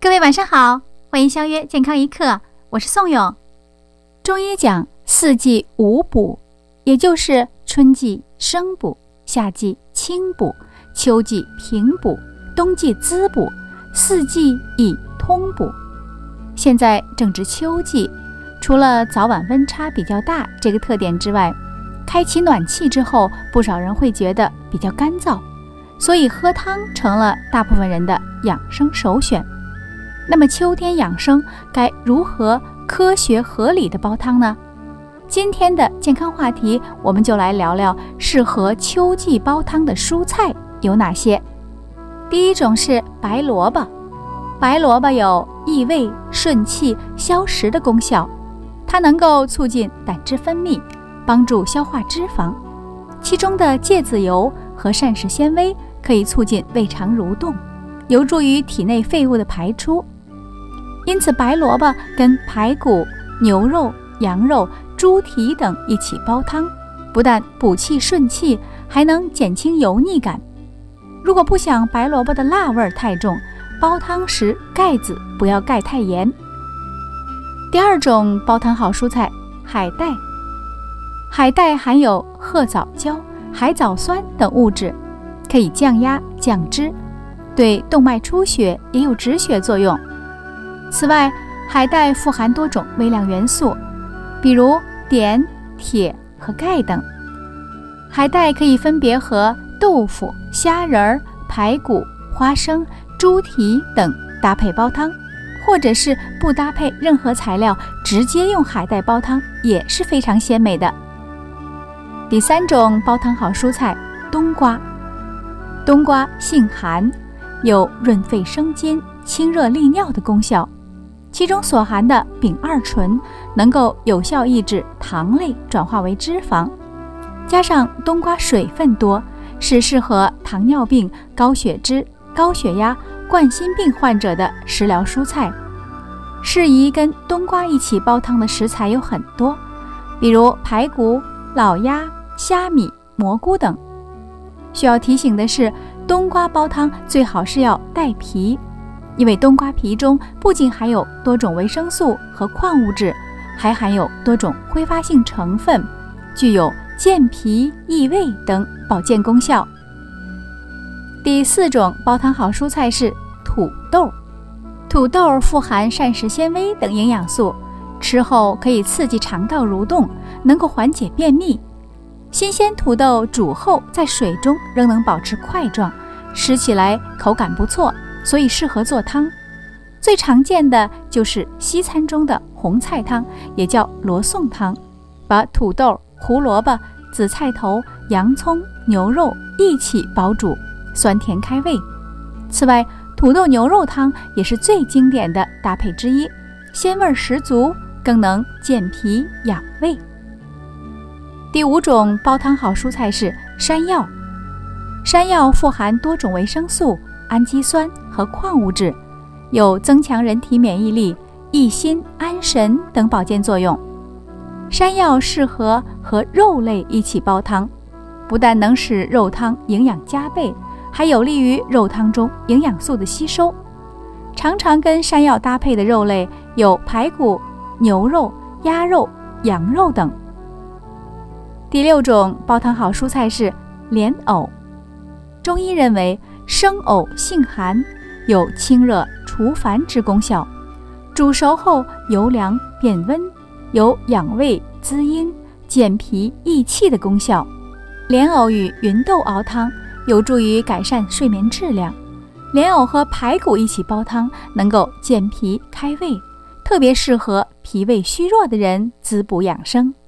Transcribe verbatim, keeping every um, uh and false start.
各位晚上好，欢迎相约健康一刻，我是宋勇。中医讲四季五补，也就是春季生补，夏季清补，秋季平补，冬季滋补，四季以通补。现在正值秋季，除了早晚温差比较大这个特点之外，开启暖气之后，不少人会觉得比较干燥，所以喝汤成了大部分人的养生首选。那么秋天养生该如何科学合理的煲汤呢？今天的健康话题，我们就来聊聊适合秋季煲汤的蔬菜有哪些。第一种是白萝卜。白萝卜有益胃、顺气、消食的功效，它能够促进胆汁分泌，帮助消化脂肪。其中的芥子油和膳食纤维可以促进胃肠蠕动，有助于体内废物的排出。因此白萝卜跟排骨、牛肉、羊肉、猪蹄等一起煲汤，不但补气顺气，还能减轻油腻感。如果不想白萝卜的辣味太重，煲汤时盖子不要盖太严。第二种煲汤好蔬菜，海带。海带含有褐藻胶、海藻酸等物质，可以降压降脂，对动脉出血也有止血作用。此外，海带富含多种微量元素，比如碘、铁和钙等。海带可以分别和豆腐、虾仁、排骨、花生、猪蹄等搭配煲汤，或者是不搭配任何材料，直接用海带煲汤也是非常鲜美的。第三种煲汤好蔬菜，冬瓜。冬瓜性寒，有润肺生津、清热利尿的功效，其中所含的丙二醇能够有效抑制糖类转化为脂肪，加上冬瓜水分多，是适合糖尿病、高血脂、高血压、冠心病患者的食疗蔬菜。适宜跟冬瓜一起煲汤的食材有很多，比如排骨、老鸭、虾米、蘑菇等。需要提醒的是，冬瓜煲汤最好是要带皮，因为冬瓜皮中不仅含有多种维生素和矿物质，还含有多种挥发性成分，具有健脾益胃等保健功效。第四种煲汤好蔬菜是土豆。土豆富含膳食纤维等营养素，吃后可以刺激肠道蠕动，能够缓解便秘。新鲜土豆煮后在水中仍能保持块状，吃起来口感不错，所以适合做汤。最常见的就是西餐中的红菜汤，也叫罗宋汤，把土豆、胡萝卜、紫菜头、洋葱、牛肉一起煲煮，酸甜开胃。此外，土豆牛肉汤也是最经典的搭配之一，鲜味十足，更能健脾养胃。第五种煲汤好蔬菜是山药。山药富含多种维生素、氨基酸和矿物质，有增强人体免疫力、益心安神等保健作用。山药适合和肉类一起煲汤，不但能使肉汤营养加倍，还有利于肉汤中营养素的吸收。常常跟山药搭配的肉类有排骨、牛肉、鸭肉、羊肉等。第六种煲汤好蔬菜是莲藕。中医认为生藕性寒，有清热除烦之功效，煮熟后由凉变温，有养胃滋阴、健脾益气的功效。莲藕与芸豆熬汤有助于改善睡眠质量。莲藕和排骨一起煲汤，能够健脾开胃，特别适合脾胃虚弱的人滋补养生。